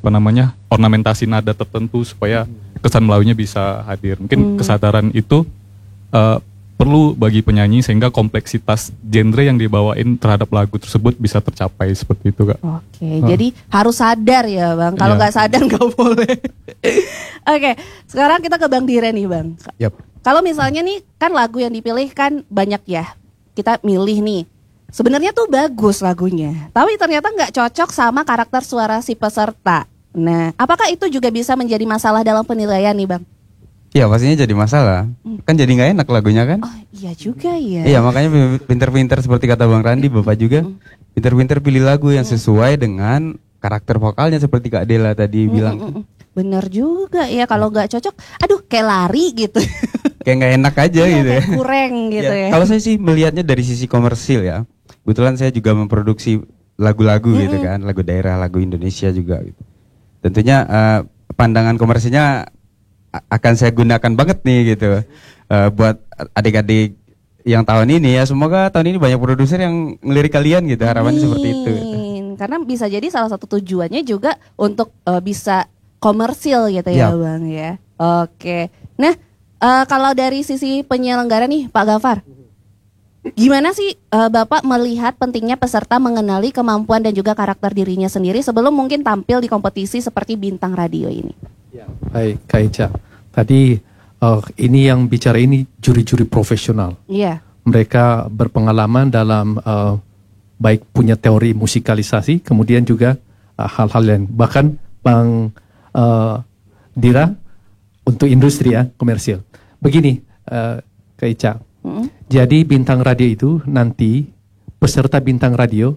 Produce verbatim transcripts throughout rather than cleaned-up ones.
apa namanya ornamentasi nada tertentu supaya kesan Melayunya bisa hadir. Mungkin hmm. kesadaran itu uh, perlu bagi penyanyi sehingga kompleksitas genre yang dibawain terhadap lagu tersebut bisa tercapai seperti itu, Kak. Oke, huh. jadi harus sadar ya, Bang. Kalau nggak yeah. sadar nggak boleh. Oke, sekarang kita ke Bang Dire nih, Bang. Yep. Kalau misalnya nih kan lagu yang dipilih kan banyak ya, kita milih nih. Sebenarnya tuh bagus lagunya, tapi ternyata nggak cocok sama karakter suara si peserta. Nah, apakah itu juga bisa menjadi masalah dalam penilaian nih, Bang? Iya, pastinya jadi masalah. Hmm. Kan jadi nggak enak lagunya kan? Oh iya juga ya. Iya, makanya pinter-pinter seperti kata Bang Randi, Bapak juga pinter-pinter pilih lagu yang sesuai dengan karakter vokalnya seperti Kak Dela tadi hmm, bilang. Hmm, hmm. Bener juga ya, kalau nggak cocok, aduh kayak lari gitu. Kayak nggak enak aja iya, gitu ya. Kurang gitu ya. ya. Kalau saya sih melihatnya dari sisi komersil ya. Kebetulan saya juga memproduksi lagu-lagu mm-hmm. gitu kan, lagu daerah, lagu Indonesia juga gitu. Tentunya uh, pandangan komersilnya akan saya gunakan banget nih gitu. Uh, buat adik-adik yang tahun ini ya, semoga tahun ini banyak produser yang ngelirik kalian gitu, harapannya seperti itu. Karena bisa jadi salah satu tujuannya juga untuk uh, bisa komersil gitu ya, yep. Bang ya. Oke. Nah, uh, kalau dari sisi penyelenggara nih Pak Gafar, gimana sih uh, Bapak melihat pentingnya peserta mengenali kemampuan dan juga karakter dirinya sendiri sebelum mungkin tampil di kompetisi seperti Bintang Radio ini? Ya, baik Kak Ica. Tadi uh, ini yang bicara ini juri-juri profesional. Iya. Mereka berpengalaman dalam uh, baik punya teori musikalisasi, kemudian juga uh, hal-hal lain. Bahkan Bang uh, Dira untuk industri ya, komersil. Begini uh, Kak Ica. Hmm. Jadi Bintang Radio itu nanti peserta Bintang Radio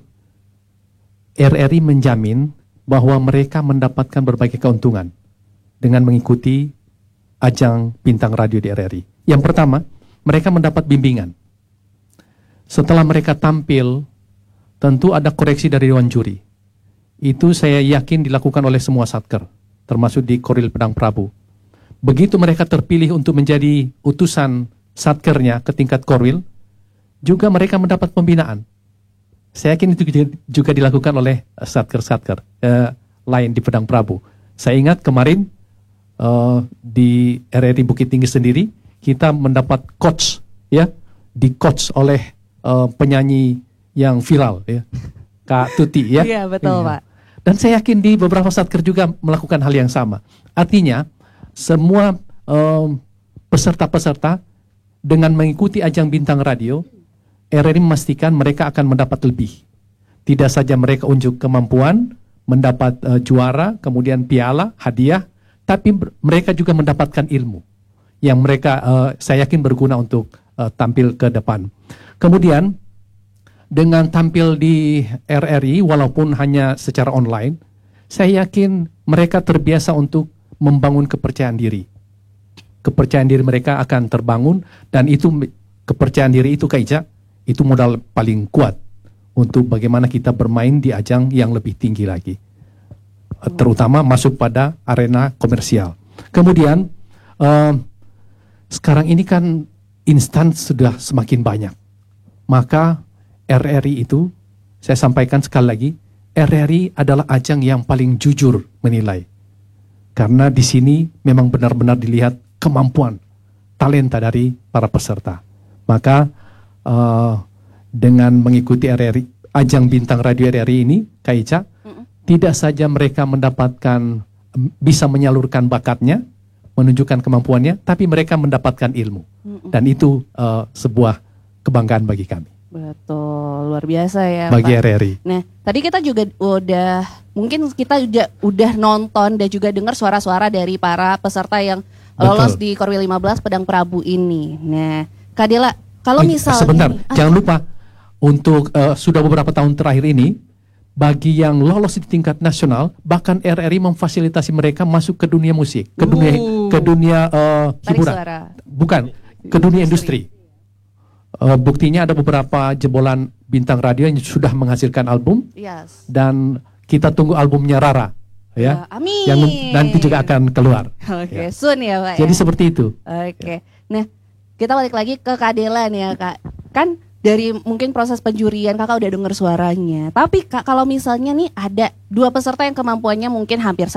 R R I menjamin bahwa mereka mendapatkan berbagai keuntungan dengan mengikuti ajang Bintang Radio di R R I. Yang pertama, mereka mendapat bimbingan. Setelah mereka tampil, tentu ada koreksi dari Dewan Juri. Itu saya yakin dilakukan oleh semua satker, termasuk di Korwil Pedang Prabu. Begitu mereka terpilih untuk menjadi utusan satkernya ke tingkat Korwil, juga mereka mendapat pembinaan. Saya yakin itu juga dilakukan oleh satker-satker eh, lain di Pedang Prabu. Saya ingat kemarin uh, di R R I Bukit Tinggi sendiri kita mendapat coach, ya, di coach oleh uh, penyanyi yang viral, ya, Kak Tuti, ya. Iya betul, iya. Pak. Dan saya yakin di beberapa satker juga melakukan hal yang sama. Artinya semua um, peserta-peserta dengan mengikuti ajang Bintang Radio, R R I memastikan mereka akan mendapat lebih. Tidak saja mereka unjuk kemampuan, mendapat uh, juara, kemudian piala, hadiah, tapi mereka juga mendapatkan ilmu yang mereka, uh, saya yakin berguna untuk uh, tampil ke depan. Kemudian, dengan tampil di R R I, walaupun hanya secara online, saya yakin mereka terbiasa untuk membangun kepercayaan diri. Kepercayaan diri mereka akan terbangun, dan itu kepercayaan diri itu Kak Ica, itu modal paling kuat untuk bagaimana kita bermain di ajang yang lebih tinggi lagi, terutama masuk pada arena komersial. Kemudian uh, sekarang ini kan instan sudah semakin banyak, maka R R I itu, saya sampaikan sekali lagi, R R I adalah ajang yang paling jujur menilai, karena di sini memang benar-benar dilihat kemampuan, talenta dari para peserta. Maka uh, dengan mengikuti R R I, ajang Bintang Radio R R I ini, Kak Ica, mm-mm. tidak saja mereka mendapatkan, bisa menyalurkan bakatnya, menunjukkan kemampuannya, tapi mereka mendapatkan ilmu. Mm-mm. Dan itu uh, sebuah kebanggaan bagi kami. Betul, luar biasa ya bagi Pak. R R I. Nah, tadi kita juga udah, mungkin kita udah, udah nonton dan juga dengar suara-suara dari para peserta yang lolos di Korwil lima belas Pedang Prabu ini. Nah, Kak Dela, kalau misalnya sebentar, ah, jangan lupa untuk uh, sudah beberapa tahun terakhir ini, bagi yang lolos di tingkat nasional, bahkan R R I memfasilitasi mereka masuk ke dunia musik, ke uh, dunia ke dunia uh, hiburan, bukan ke dunia industri. Uh, buktinya ada beberapa jebolan Bintang Radio yang sudah menghasilkan album, yes. dan kita tunggu albumnya Rara. Ya, uh, amin. Yang nanti juga akan keluar. Oke, okay, ya. soon ya Pak. Jadi ya? seperti itu. Oke, okay. ya. Nah kita balik lagi ke Kak Dela nih ya Kak. Kan dari mungkin proses penjurian Kakak udah dengar suaranya. Tapi Kak, kalau misalnya nih ada dua peserta yang kemampuannya mungkin hampir